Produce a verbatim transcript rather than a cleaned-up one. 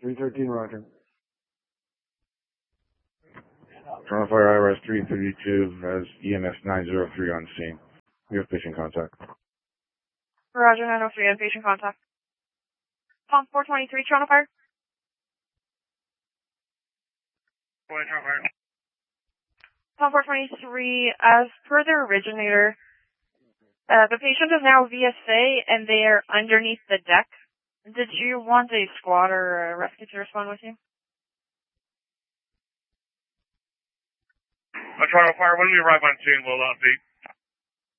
three thirteen, roger. Toronto Fire I R S three thirty-two has E M S nine zero three on scene. We have patient contact. Roger, nine oh three, and patient contact. Tom four twenty-three, Toronto Fire. Toronto Fire. Tom four twenty-three, as per the originator, uh, the patient is now V S A and they are underneath the deck. Did you want a squad or a rescue to respond with you? Uh, Toronto Fire, when we arrive on scene, we'll update.